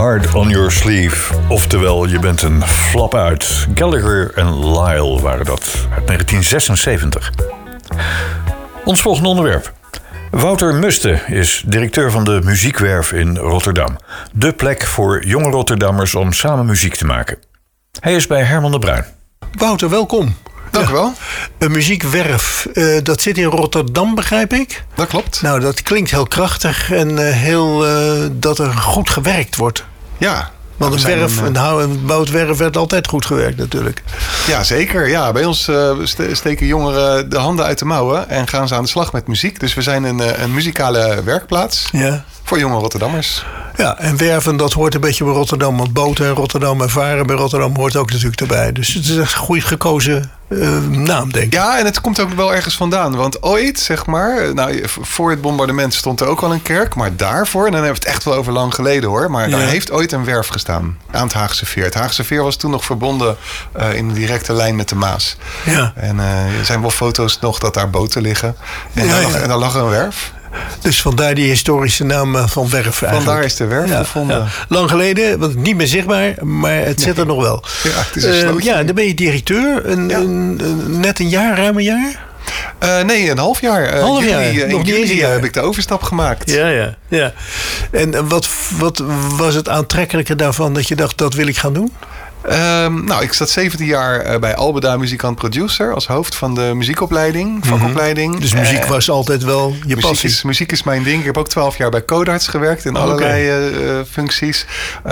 Heart on Your Sleeve. Oftewel, je bent een flap uit. Gallagher en Lyle waren dat, uit 1976. Ons volgende onderwerp. Wouter Muste is directeur van de Muziekwerf in Rotterdam. De plek voor jonge Rotterdammers om samen muziek te maken. Hij is bij Herman de Bruin. Wouter, welkom. Dank u wel. Een muziekwerf, dat zit in Rotterdam, begrijp ik? Dat klopt. Nou, dat klinkt heel krachtig en dat er goed gewerkt wordt. Ja. Want een boutwerf werd altijd goed gewerkt natuurlijk. Ja, zeker. Ja, bij ons steken jongeren de handen uit de mouwen en gaan ze aan de slag met muziek. Dus we zijn een muzikale werkplaats voor jonge Rotterdammers. Ja, en werven, dat hoort een beetje bij Rotterdam. Want boten in Rotterdam en varen bij Rotterdam hoort ook natuurlijk erbij. Dus het is een goed gekozen naam, denk ik. Ja, en het komt ook wel ergens vandaan. Want ooit, zeg maar, voor het bombardement stond er ook al een kerk. Maar daarvoor, en dan hebben we het echt wel over lang geleden hoor. Maar daar heeft ooit een werf gestaan aan het Haagse Veer. Het Haagse Veer was toen nog verbonden in een directe lijn met de Maas. Ja. En er zijn wel foto's nog dat daar boten liggen. En daar lag een werf. Dus vandaar die historische naam van werf eigenlijk. Vandaar is de werf gevonden. Ja. Lang geleden, want niet meer zichtbaar, maar het zit er nog wel. Ja, het is een slootje. Dan ben je directeur. Net een jaar, ruim een jaar? Nee, een half jaar. In juli heb ik de overstap gemaakt. Ja. En wat was het aantrekkelijke daarvan dat je dacht, dat wil ik gaan doen? Ik zat 17 jaar bij Albeda muzikant producer als hoofd van de muziekopleiding, vakopleiding. Dus muziek was altijd wel je passie? Muziek is mijn ding. Ik heb ook 12 jaar bij Codarts gewerkt in allerlei functies.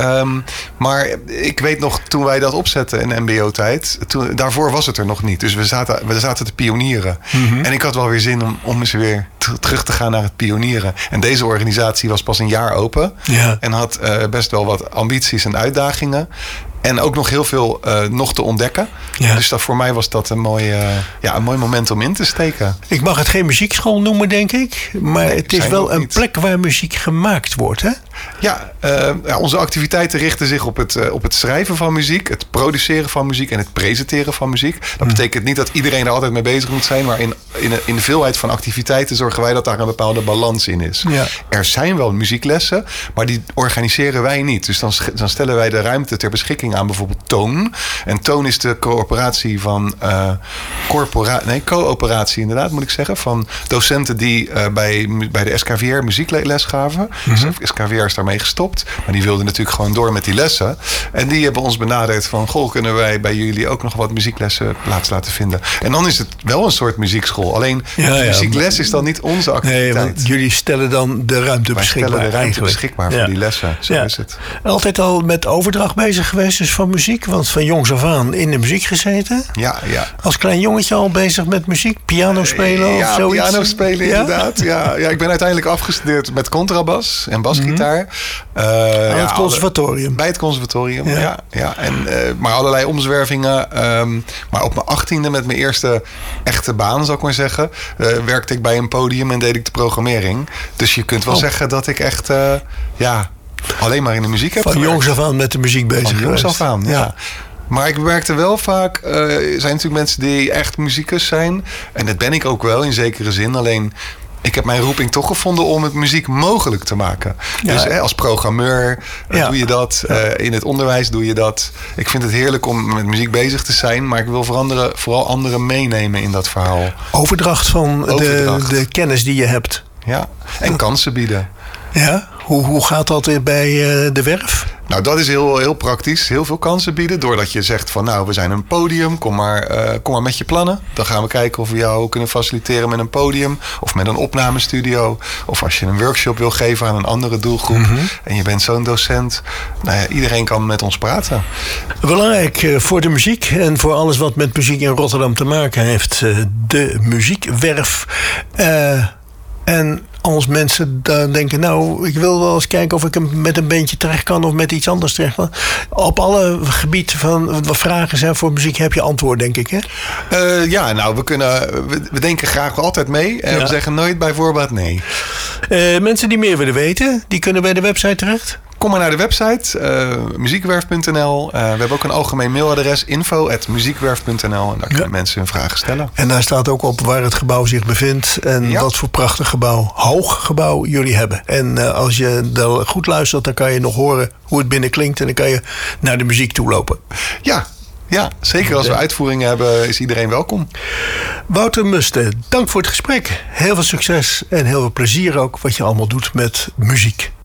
Maar ik weet nog, toen wij dat opzetten in de mbo-tijd, daarvoor was het er nog niet. Dus we zaten te pionieren. En ik had wel weer zin om eens weer terug te gaan naar het pionieren. En deze organisatie was pas een jaar open. Ja. En had best wel wat ambities en uitdagingen. En ook nog heel veel nog te ontdekken. Ja. Dus voor mij was dat een mooi moment om in te steken. Ik mag het geen muziekschool noemen, denk ik. Maar het is wel een plek waar muziek gemaakt wordt, hè? Ja, onze activiteiten richten zich op het schrijven van muziek, het produceren van muziek en het presenteren van muziek. Dat betekent niet dat iedereen er altijd mee bezig moet zijn, maar in de veelheid van activiteiten zorgen wij dat daar een bepaalde balans in is. Ja. Er zijn wel muzieklessen, maar die organiseren wij niet. Dus dan stellen wij de ruimte ter beschikking aan bijvoorbeeld Toon. En Toon is de coöperatie van coöperatie inderdaad, moet ik zeggen, van docenten die bij de SKVR muziekles gaven. Dus SKVR is daarmee gestopt. Maar die wilden natuurlijk gewoon door met die lessen. En die hebben ons benaderd van, goh, kunnen wij bij jullie ook nog wat muzieklessen plaats laten vinden? En dan is het wel een soort muziekschool. Alleen muziekles is dan niet onze activiteit. Nee, want jullie stellen dan de ruimte beschikbaar. Wij stellen de ruimte beschikbaar voor die lessen. Zo is het. Altijd al met overdracht bezig geweest dus van muziek? Want van jongs af aan in de muziek gezeten? Ja. Als klein jongetje al bezez met muziek? Piano spelen of zoiets? Piano spelen inderdaad. Ja, ik ben uiteindelijk afgestudeerd met contrabas en basgitaar. Aan het conservatorium? Bij het conservatorium, ja. Maar allerlei omzwervingen. Maar op mijn 18e met mijn eerste echte baan, zou ik maar zeggen, werkte ik bij een podium en deed ik de programmering. Dus je kunt wel zeggen dat ik echt alleen maar in de muziek heb gewerkt. Van jongs af aan met de muziek bezig geweest. Van jongs af aan, ja. Maar ik merkte wel vaak, er zijn natuurlijk mensen die echt muzikus zijn. En dat ben ik ook wel in zekere zin. Alleen, ik heb mijn roeping toch gevonden om het muziek mogelijk te maken. Ja. Dus als programmeur doe je dat. In het onderwijs doe je dat. Ik vind het heerlijk om met muziek bezig te zijn. Maar ik wil vooral anderen meenemen in dat verhaal. Overdracht van de kennis die je hebt. Ja, en kansen bieden. Ja, hoe gaat dat bij de werf? Nou, dat is heel, heel praktisch. Heel veel kansen bieden. Doordat je zegt van, nou, we zijn een podium. Kom maar met je plannen. Dan gaan we kijken of we jou kunnen faciliteren met een podium. Of met een opnamestudio. Of als je een workshop wil geven aan een andere doelgroep. En je bent zo'n docent. Nou ja, iedereen kan met ons praten. Belangrijk voor de muziek. En voor alles wat met muziek in Rotterdam te maken heeft. De muziekwerf. En als mensen dan denken, nou, ik wil wel eens kijken of ik met een bandje terecht kan of met iets anders terecht kan. Op alle gebieden van wat vragen zijn voor muziek heb je antwoord, denk ik, hè? We denken graag altijd mee. En we zeggen nooit bij voorbaat nee. Mensen die meer willen weten, die kunnen bij de website terecht? kom maar naar de website, muziekwerf.nl. We hebben ook een algemeen mailadres, info@muziekwerf.nl. En daar kunnen mensen hun vragen stellen. En daar staat ook op waar het gebouw zich bevindt en wat voor prachtig gebouw, hoog gebouw jullie hebben. En als je daar goed luistert, dan kan je nog horen hoe het binnen klinkt en dan kan je naar de muziek toe lopen. Ja, zeker als we uitvoeringen hebben, is iedereen welkom. Wouter Muste, dank voor het gesprek. Heel veel succes en heel veel plezier ook wat je allemaal doet met muziek.